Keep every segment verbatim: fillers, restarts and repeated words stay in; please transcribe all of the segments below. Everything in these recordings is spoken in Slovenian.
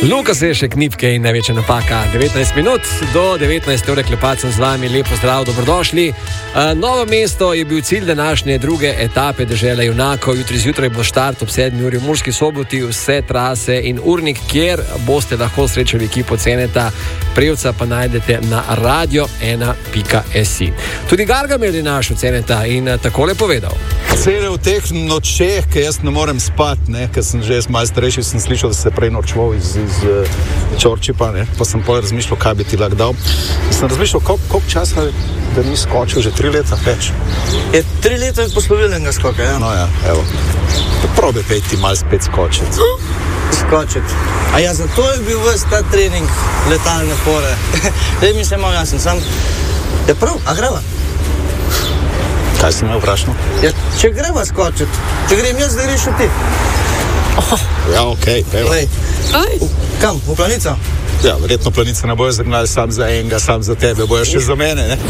Luka Sešek, Nipke in največja napaka. devetnajst minut do devetnajste ure klepat sem z vami. Lepo zdrav, dobrodošli. Uh, Novo mesto je bil cilj današnje druge etape Dežela junakov. Jutri zjutraj bo štart ob sedmi uri v Murski Soboti, vse trase in urnik, kjer boste lahko srečali ekipo Ceneta. Prevca pa najdete na radio ena pika si. Tudi Gargamel je našel Ceneta in uh, takole povedal. Cele v teh nočeh, ki jaz ne morem spati, ne, ker sem že malo starejši, sem slišal, da se prej norčval iz, iz uh, Čorčipa, ne, pa sem pa razmišljal, kaj bi ti lahko dal. Sem razmišljal, koliko, koliko časa da ni skočil, že tri leta več. Je tri leta je poslovilnega skoka, ja? No ja, evo. Probi peti malo spet skočiti. Skočiti. A ja, zato je bil ves ta trening letalne fore. Daj mi se malo jasen, sam je prav, a greva? Kaj si me vprašal? Ja, če greva skočiti, če grem jaz, da greš ti. Oh. Ja, okej, okay, evo. V, kam, v Planico? Ja, verjetno Planico ne bojo zagnali sam za enega, sam za tebe, bojo še za mene, ne?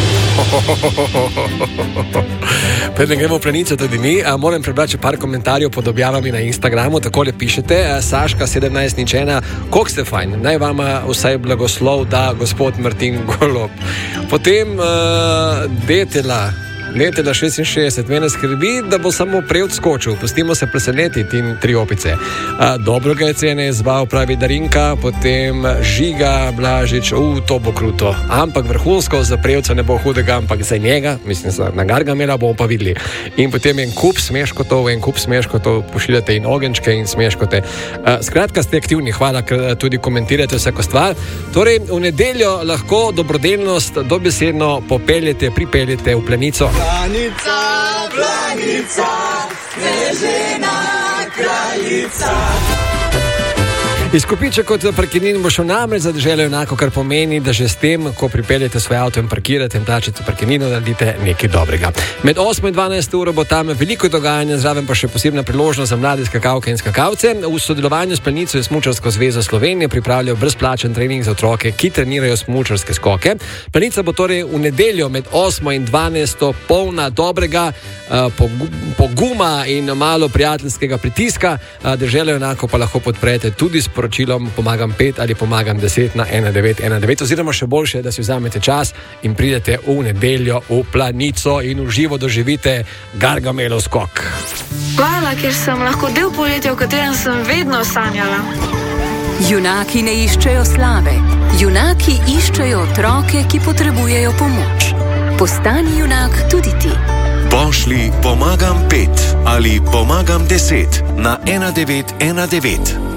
Preden gremo v Planico tudi mi, a moram prebrati par komentarjev pod objavami na Instagramu. Takole pišete: Saška sedemnajst nič ena, koliko ste fajn, naj vama vsaj blagoslov da gospod Martin Golob. Potem uh, Detela Letela šestinšestdeset, mene skrbi, da bo samo prevc skočil. Pustimo se presenetiti in tri opice. A, dobro ga je Cene izval, pravi Darinka, potem Žiga Blažič, u, to bo kruto. Ampak vrhunsko, za prevca ne bo hudega, ampak za njega, mislim, za na Gargamela bomo pa videli. In potem en kup smeškotov, en kup smeškotov, pošiljate in ogenčke in smeškote. A, skratka, ste aktivni, hvala, ker tudi komentirate vsako stvar. Torej, v nedeljo lahko dobrodelnost dobesedno popeljete, pripeljete v Planico. Planica, planica, snežena kraljica. Izkupiček kot parkirnin bo šel namreč za Deželo junakov, kar pomeni, da že s tem, ko pripeljete svoj avto in parkirate in plačate parkirnino, naredite nekaj dobrega. Med osmo in dvanajsto uro bo tam veliko dogajanja, zraven pa še posebna priložnost za mlade skakalke in skakalce. V sodelovanju s Planico je Smučarsko zvezo Slovenije pripravljal brezplačen trening za otroke, ki trenirajo smučarske skoke. Planica bo torej v nedeljo med osmo in dvanajsto polna dobrega poguma in malo prijateljskega pritiska. Deželo junakov pa lahko podprete tudi s poročilom pomagam pet ali pomagam deset na ena devet ena devet, oziroma še boljše, da si vzamete čas in pridete v nedeljo v Planico in v živo doživite Gargamelov skok. Hvala, ker sem lahko del poletja, v katerem sem vedno sanjala. Junaki ne iščejo slave, junaki iščejo otroke, ki potrebujejo pomoč. Postani junak tudi ti. Pošli pomagam pet ali pomagam deset na ena devet ena devet.